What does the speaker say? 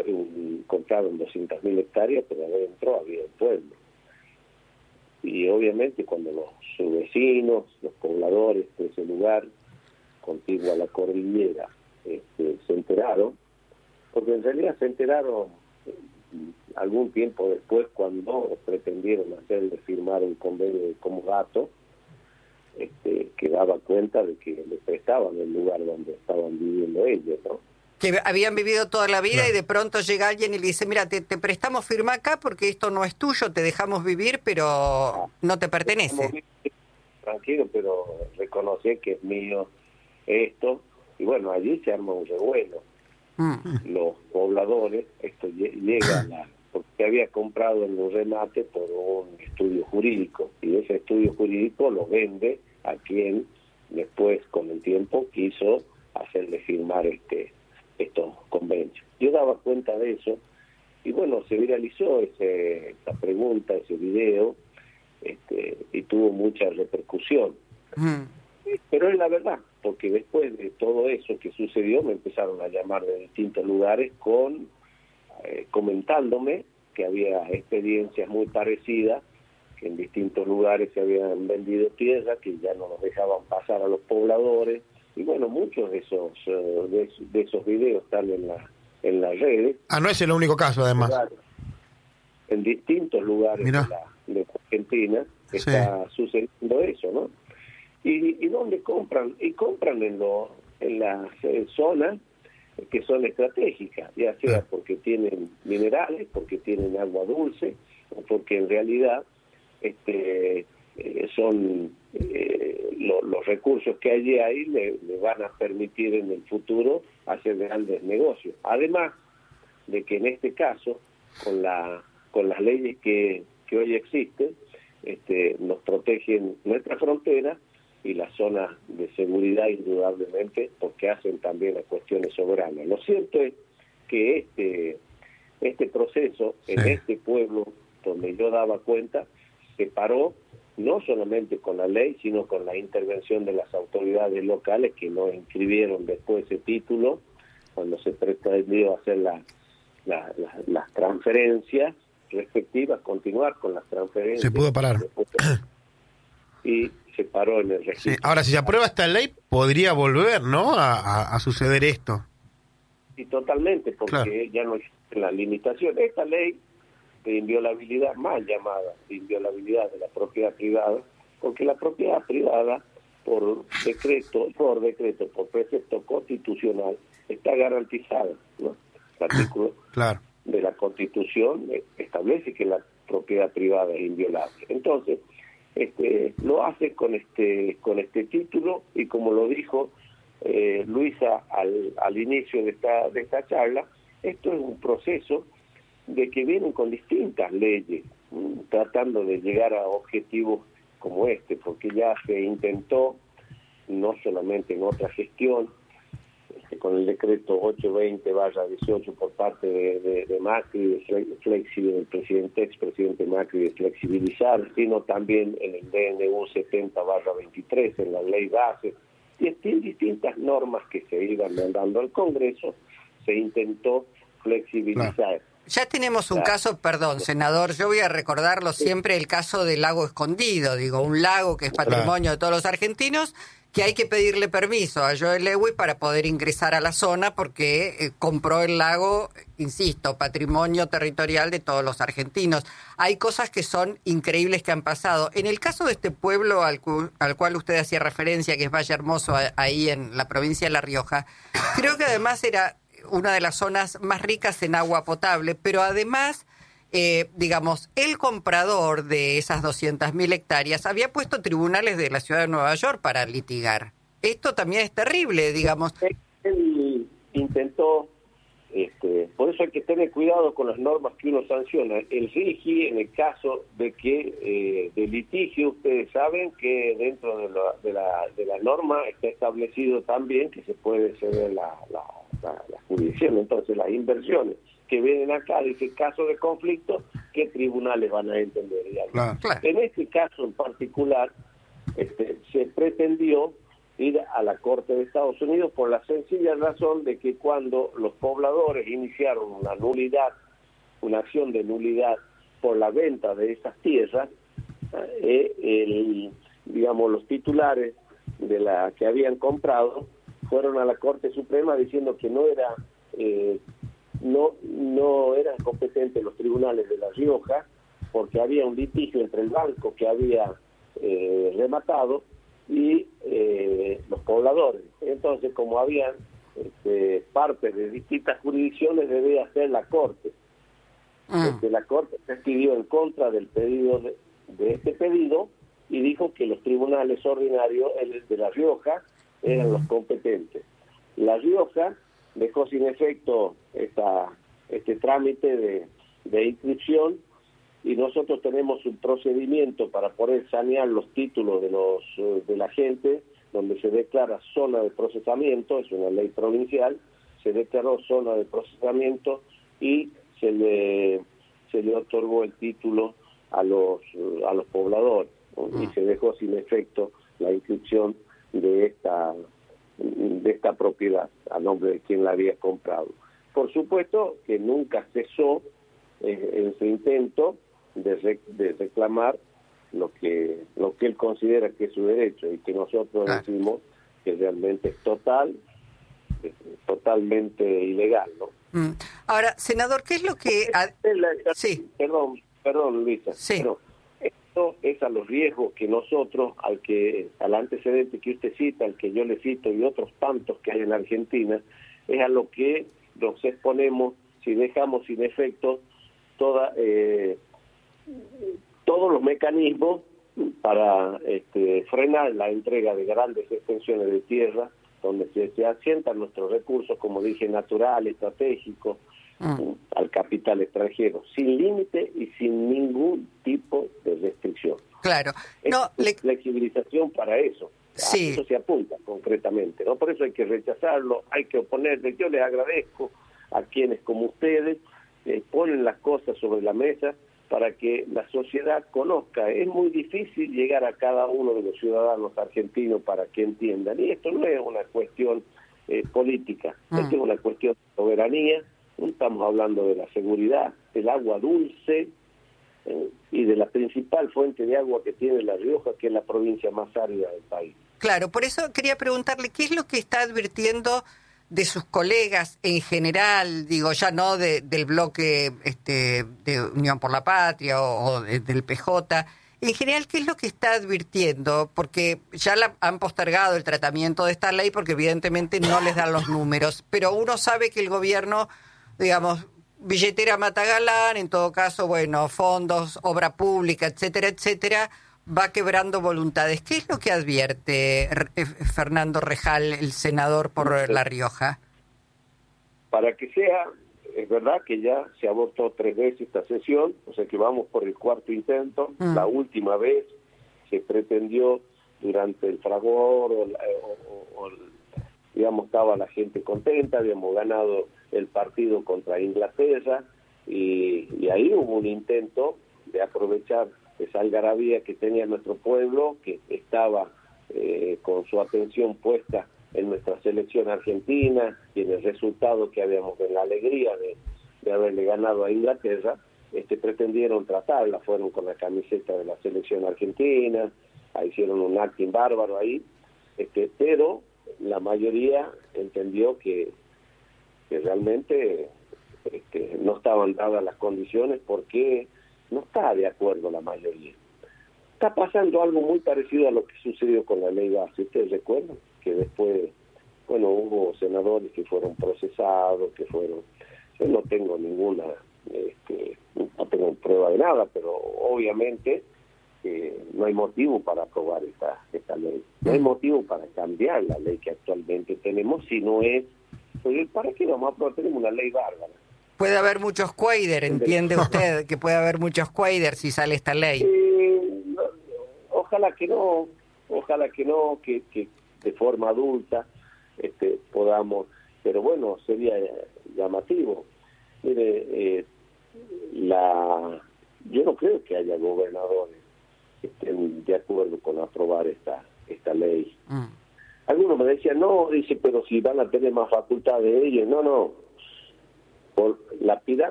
compraron 200.000 hectáreas, pero adentro había el pueblo. Y obviamente cuando sus vecinos, los pobladores de ese lugar, contiguo a la cordillera, se enteraron, porque en realidad se enteraron algún tiempo después cuando pretendieron hacerle firmar un convenio de comodato, que daba cuenta de que le prestaban el lugar donde estaban viviendo ellos, ¿no? Que habían vivido toda la vida, Claro. y de pronto llega alguien y le dice, mira, te prestamos firma acá porque esto no es tuyo, te dejamos vivir, pero no te pertenece. Tranquilo, pero reconocer que es mío esto, y bueno, allí se arma un revuelo. Los pobladores, esto llega porque había comprado en un remate por un estudio jurídico, y ese estudio jurídico lo vende a quien después, con el tiempo, quiso hacerle firmar estos convenios. Yo daba cuenta de eso, y bueno, se viralizó esa pregunta, ese video, y tuvo mucha repercusión. Pero es la verdad, porque después de todo eso que sucedió, me empezaron a llamar de distintos lugares comentándome que había experiencias muy parecidas, que en distintos lugares se habían vendido tierra, que ya no nos dejaban pasar a los pobladores, y bueno, muchos de esos videos están en las redes. No es el único caso, además. En distintos lugares de Argentina está sucediendo eso, ¿no? ¿Y dónde compran? Y compran en las zonas que son estratégicas, ya sea porque tienen minerales, porque tienen agua dulce, o porque en realidad son los recursos que allí hay le van a permitir en el futuro hacer grandes negocios. Además de que en este caso, con las leyes que hoy existen, nos protegen nuestra frontera y las zonas de seguridad, indudablemente, porque hacen también las cuestiones soberanas. Lo cierto es que este proceso en este pueblo donde yo daba cuenta se paró no solamente con la ley, sino con la intervención de las autoridades locales, que no inscribieron después ese título cuando se pretendió hacer las transferencias respectivas, continuar con las transferencias. Se pudo parar. Y se paró en el registro. Sí. Ahora, si se aprueba esta ley, podría volver, ¿no?, a suceder esto. Y totalmente, porque ya no existe la limitación. Esta ley de inviolabilidad, mal llamada inviolabilidad de la propiedad privada, porque la propiedad privada, por decreto, por precepto constitucional, está garantizada, ¿no? El artículo de la Constitución establece que la propiedad privada es inviolable. Entonces, lo hace con este título, y como lo dijo Luisa al inicio de esta charla, esto es un proceso de que vienen con distintas leyes tratando de llegar a objetivos como porque ya se intentó, no solamente en otra gestión, con el decreto 820/18 por parte de Macri, del expresidente Macri, de flexibilizar, sino también en el DNU 70/23, en la ley base, y distintas normas que se iban mandando al Congreso, se intentó flexibilizar. Ya tenemos un caso, perdón, senador, yo voy a recordarlo siempre, el caso del lago Escondido, un lago que es patrimonio de todos los argentinos, que hay que pedirle permiso a Joel Lewy para poder ingresar a la zona porque compró el lago, insisto, patrimonio territorial de todos los argentinos. Hay cosas que son increíbles que han pasado. En el caso de este pueblo al cual usted hacía referencia, que es Valle Hermoso, ahí en la provincia de La Rioja, creo que además era una de las zonas más ricas en agua potable, pero además, el comprador de esas 200.000 hectáreas había puesto tribunales de la ciudad de Nueva York para litigar. Esto también es terrible, Él intentó, por eso hay que tener cuidado con las normas que uno sanciona. El RIGI, en el caso de que de litigio, ustedes saben que dentro de la norma está establecido también que se puede ceder la jurisdicción. Entonces, las inversiones que vienen acá, dice, caso de conflicto, ¿qué tribunales van a entender? En este caso en particular, se pretendió ir a la Corte de Estados Unidos por la sencilla razón de que cuando los pobladores iniciaron una acción de nulidad por la venta de esas tierras, digamos, los titulares de la que habían comprado fueron a la Corte Suprema diciendo que no eran competentes los tribunales de La Rioja porque había un litigio entre el banco que había rematado y los pobladores. Entonces, como habían partes de distintas jurisdicciones, debía ser la Corte. La Corte se escribió en contra del pedido de este pedido y dijo que los tribunales ordinarios de La Rioja eran los competentes. La Rioja dejó sin efecto este trámite de inscripción y nosotros tenemos un procedimiento para poder sanear los títulos de la gente, donde se declara zona de procesamiento, es una ley provincial, se declaró zona de procesamiento y se le otorgó el título a los pobladores, ¿no? Y se dejó sin efecto la inscripción de esta propiedad a nombre de quien la había comprado. Por supuesto que nunca cesó en su intento de reclamar lo que él considera que es su derecho y que nosotros decimos que realmente es totalmente ilegal, ¿no? Ahora, senador, ¿qué es lo que...? Sí. Perdón, Luisa. Sí. Pero esto es a los riesgos que nosotros, al antecedente que usted cita, al que yo le cito y otros tantos que hay en Argentina, es a lo que nos exponemos si dejamos sin efecto todos los mecanismos para frenar la entrega de grandes extensiones de tierra donde se asientan nuestros recursos, como dije, natural, estratégico, al capital extranjero, sin límite y sin ningún tipo de restricción. Claro. Flexibilización para eso. Sí. A eso se apunta concretamente, ¿no? Por eso hay que rechazarlo, hay que oponerle. Yo les agradezco a quienes como ustedes ponen las cosas sobre la mesa para que la sociedad conozca. Es muy difícil llegar a cada uno de los ciudadanos argentinos para que entiendan. Y esto no es una cuestión política, esto es una cuestión de soberanía. Estamos hablando de la seguridad, del agua dulce y de la principal fuente de agua que tiene La Rioja, que es la provincia más árida del país. Claro, por eso quería preguntarle, ¿qué es lo que está advirtiendo de sus colegas en general, digo, ya no del bloque de Unión por la Patria o del PJ, en general, ¿qué es lo que está advirtiendo? Porque ya han postergado el tratamiento de esta ley porque evidentemente no les dan los números, pero uno sabe que el gobierno, digamos, billetera mata galán, en todo caso, bueno, fondos, obra pública, etcétera, etcétera, va quebrando voluntades. ¿Qué es lo que advierte Fernando Rejal, el senador por La Rioja? Para que sea, es verdad que ya se abortó 3 veces esta sesión, o sea que vamos por el 4º intento. La última vez se pretendió durante el fragor, digamos, estaba la gente contenta, habíamos ganado el partido contra Inglaterra y ahí hubo un intento de aprovechar esa algarabía que tenía nuestro pueblo, que estaba con su atención puesta en nuestra selección argentina y en el resultado que habíamos, en la alegría de haberle ganado a Inglaterra. Pretendieron tratarla, fueron con la camiseta de la selección argentina, hicieron un acting bárbaro ahí, pero la mayoría entendió que realmente no estaban dadas las condiciones porque no está de acuerdo la mayoría. Está pasando algo muy parecido a lo que sucedió con la ley base. ¿Ustedes recuerdan? Que después, bueno, hubo senadores que fueron procesados, yo no tengo ninguna, no tengo prueba de nada, pero obviamente no hay motivo para aprobar esta ley. No hay motivo para cambiar la ley que actualmente tenemos, si no es, ¿para qué vamos a aprobar? Tenemos una ley bárbara. Puede haber muchos cuáider, ¿entiende usted? Que puede haber muchos cuáider si sale esta ley. Ojalá que no, que de forma adulta podamos, pero bueno, sería llamativo. Mire, yo no creo que haya gobernadores que estén de acuerdo con aprobar esta ley. Algunos me decían, no, dice, pero si van a tener más facultades ellos. No, por la pirámide